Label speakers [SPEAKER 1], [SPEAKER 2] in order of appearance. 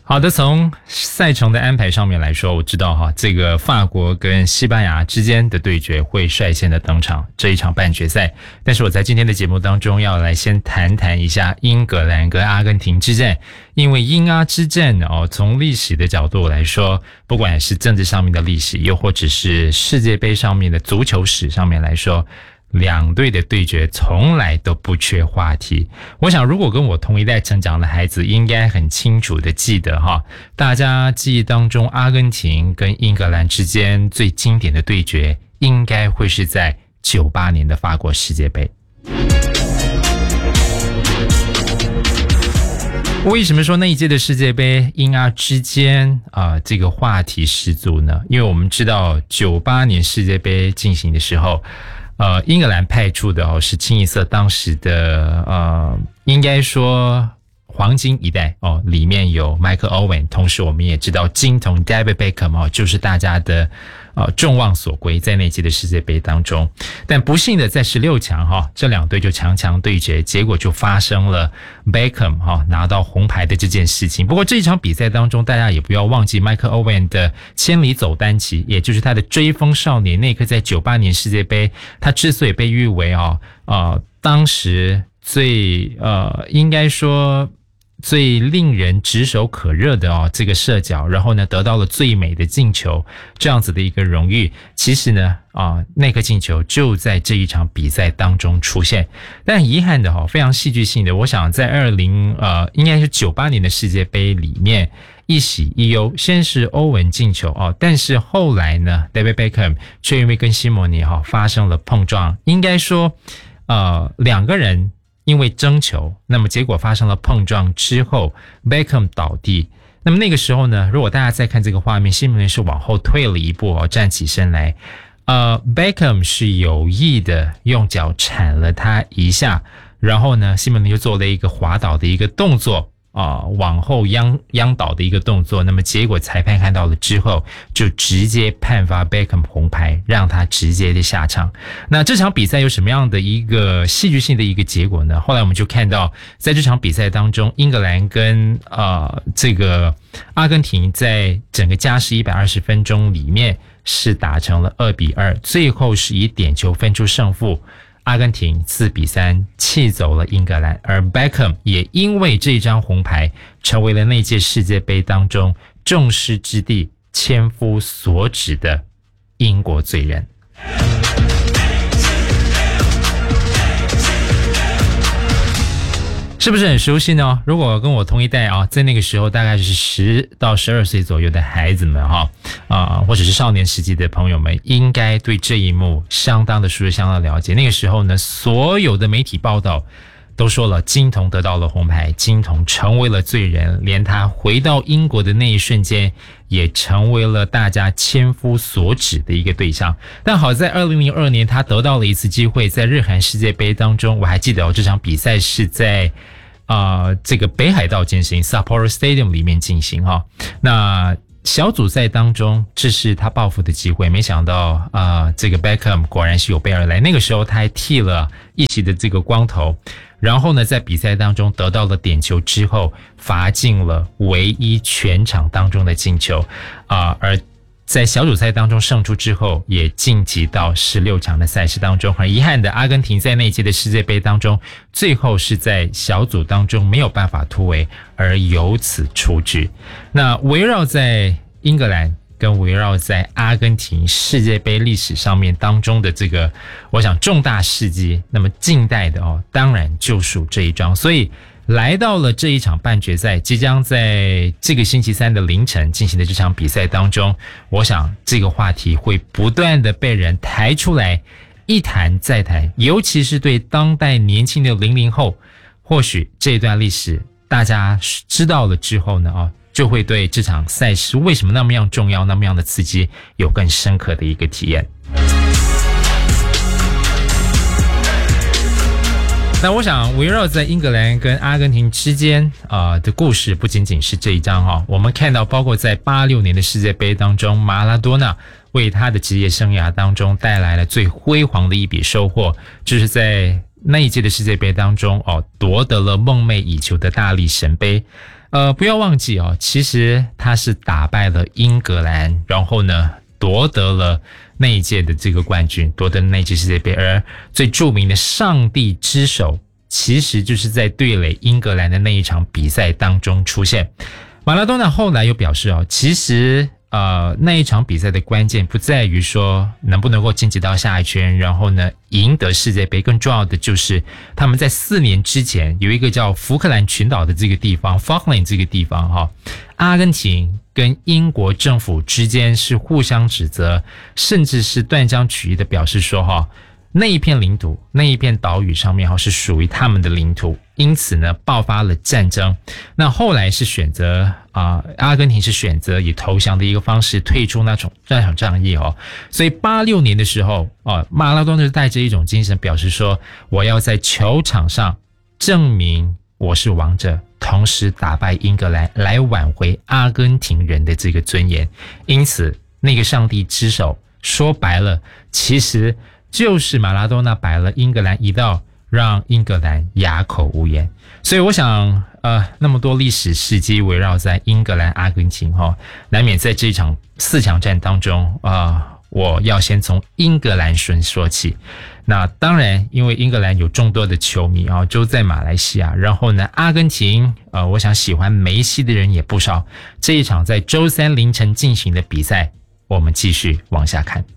[SPEAKER 1] 好的，从赛程的安排上面来说，我知道这个法国跟西班牙之间的对决会率先的登场这一场半决赛。但是我在今天的节目当中要来先谈谈一下英格兰跟阿根廷之战，因为英阿之战从历史的角度来说，不管是政治上面的历史，又或者是世界杯上面的足球史上面来说，两队的对决从来都不缺话题。我想如果跟我同一代成长的孩子应该很清楚的记得大家记忆当中阿根廷跟英格兰之间最经典的对决应该会是在98年的法国世界杯。为什么说那一届的世界杯英阿之间这个话题十足呢？因为我们知道98年世界杯进行的时候，英格兰派出的是清一色当时的应该说黄金一代里面有 Michael Owen， 同时我们也知道金童 David Beckham 就是大家的众望所归，在那届的世界杯当中。但不幸的在16强这两队就强强对决，结果就发生了 Beckham 拿到红牌的这件事情。不过这一场比赛当中，大家也不要忘记 Michael Owen 的千里走单骑，也就是他的追风少年那颗在98年世界杯，他之所以被誉为当时最应该说最令人炙手可热的这个射脚，然后呢得到了最美的进球，这样子的一个荣誉。其实呢那个进球就在这一场比赛当中出现。但遗憾的非常戏剧性的，我想在应该是98年的世界杯里面一喜一忧，先是欧文进球但是后来呢 David Beckham 却因为跟西蒙尼发生了碰撞，应该说两个人因为争球，那么结果发生了碰撞之后 Beckham 倒地。那么那个时候呢，如果大家再看这个画面，西蒙尼是往后退了一步站起身来Beckham 是有意的用脚铲了他一下，然后呢西蒙尼就做了一个滑倒的一个动作往后央倒的一个动作。那么结果裁判看到了之后，就直接判罚 Beckham 红牌，让他直接的下场。那这场比赛有什么样的一个戏剧性的一个结果呢？后来我们就看到，在这场比赛当中，英格兰跟这个阿根廷在整个加时120分钟里面是打成了2-2，最后是以点球分出胜负。阿根廷4-3气走了英格兰，而 Beckham 也因为这张红牌成为了那届世界杯当中众矢之的、千夫所指的英国罪人。是不是很熟悉呢？如果跟我同一代在那个时候大概是10到12岁左右的孩子们或者是少年时期的朋友们，应该对这一幕相当的熟悉，相当的了解。那个时候呢，所有的媒体报道都说了，金童得到了红牌，金童成为了罪人，连他回到英国的那一瞬间也成为了大家千夫所指的一个对象。但好在2002年他得到了一次机会，在日韩世界杯当中，我还记得这场比赛是在这个北海道进行 Sapporo Stadium 里面进行那小组赛当中，这是他报复的机会，没想到这个 Beckham 果然是有备而来。那个时候他还剃了一起的这个光头，然后呢在比赛当中得到了点球之后，罚进了唯一全场当中的进球而在小组赛当中胜出之后，也晋级到16强的赛事当中。很遗憾的，阿根廷在那一届的世界杯当中，最后是在小组当中没有办法突围，而由此出局。那围绕在英格兰跟围绕在阿根廷世界杯历史上面当中的这个，我想重大事迹，那么近代的当然就属这一桩。所以来到了这一场半决赛，即将在这个星期三的凌晨进行的这场比赛当中，我想这个话题会不断的被人抬出来，一谈再谈，尤其是对当代年轻的00后，或许这段历史大家知道了之后呢就会对这场赛事为什么那么样重要，那么样的刺激有更深刻的一个体验。那我想围绕在英格兰跟阿根廷之间的故事不仅仅是这一章我们看到包括在86年的世界杯当中，马拉多纳为他的职业生涯当中带来了最辉煌的一笔收获，就是在那一届的世界杯当中夺得了梦寐以求的大力神杯。 不要忘记哦，其实他是打败了英格兰，然后呢夺得了那一届的这个冠军，夺得那一届世界杯。而最著名的上帝之手，其实就是在对垒英格兰的那一场比赛当中出现。马拉多纳后来又表示哦，其实那一场比赛的关键不在于说能不能够晋级到下一圈，然后呢赢得世界杯，更重要的就是他们在4年之前有一个叫福克兰群岛的这个地方 Falkland 这个地方阿根廷跟英国政府之间是互相指责，甚至是断章取义的表示说那一片领土，那一片岛屿上面是属于他们的领土，因此呢爆发了战争。那后来是选择阿根廷是选择以投降的一个方式退出那场战役所以86年的时候马拉多纳就带着一种精神表示说，我要在球场上证明我是王者，同时打败英格兰，来挽回阿根廷人的这个尊严。因此那个上帝之手说白了其实就是马拉多纳摆了英格兰一道，让英格兰哑口无言。所以我想那么多历史事迹围绕在英格兰阿根廷难免在这场4强战当中我要先从英格兰说起。那当然因为英格兰有众多的球迷就在马来西亚，然后呢阿根廷我想喜欢梅西的人也不少。这一场在周3凌晨进行的比赛，我们继续往下看。